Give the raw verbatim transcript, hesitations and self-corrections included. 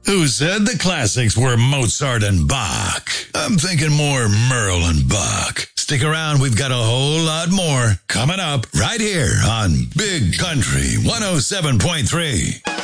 Who said the classics were Mozart and Bach? I'm thinking more Merle and Buck. Stick around, we've got a whole lot more coming up right here on Big Country one oh seven point three.